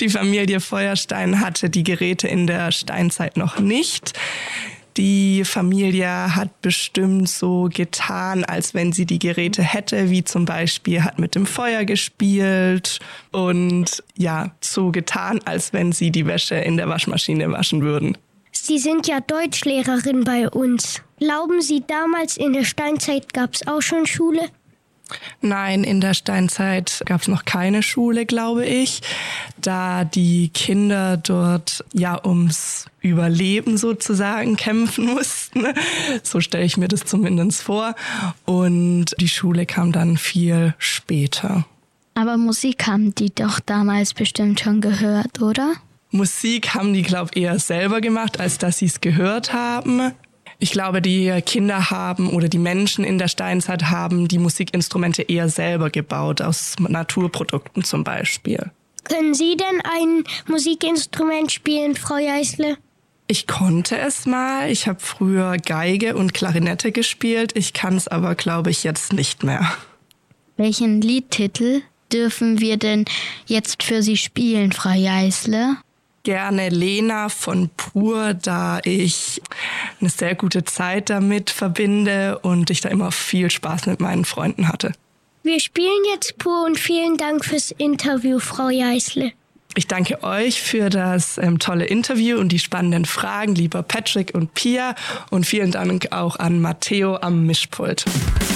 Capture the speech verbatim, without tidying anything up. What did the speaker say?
Die Familie Feuerstein hatte die Geräte in der Steinzeit noch nicht. Die Familie hat bestimmt so getan, als wenn sie die Geräte hätte, wie zum Beispiel hat mit dem Feuer gespielt und ja, so getan, als wenn sie die Wäsche in der Waschmaschine waschen würden. Sie sind ja Deutschlehrerin bei uns. Glauben Sie, damals in der Steinzeit gab es auch schon Schule? Nein, in der Steinzeit gab es noch keine Schule, glaube ich, da die Kinder dort ja ums Überleben sozusagen kämpfen mussten. So stelle ich mir das zumindest vor. Und die Schule kam dann viel später. Aber Musik haben die doch damals bestimmt schon gehört, oder? Musik haben die, glaube ich, eher selber gemacht, als dass sie es gehört haben. Ich glaube, die Kinder haben oder die Menschen in der Steinzeit haben die Musikinstrumente eher selber gebaut, aus Naturprodukten zum Beispiel. Können Sie denn ein Musikinstrument spielen, Frau Jeißle? Ich konnte es mal. Ich habe früher Geige und Klarinette gespielt. Ich kann es aber, glaube ich, jetzt nicht mehr. Welchen Liedtitel dürfen wir denn jetzt für Sie spielen, Frau Jeißle? Gerne Lena von Pur, da ich eine sehr gute Zeit damit verbinde und ich da immer viel Spaß mit meinen Freunden hatte. Wir spielen jetzt Pur und vielen Dank fürs Interview, Frau Jeißle. Ich danke euch für das ähm, tolle Interview und die spannenden Fragen, lieber Patrick und Pia. Und vielen Dank auch an Matteo am Mischpult.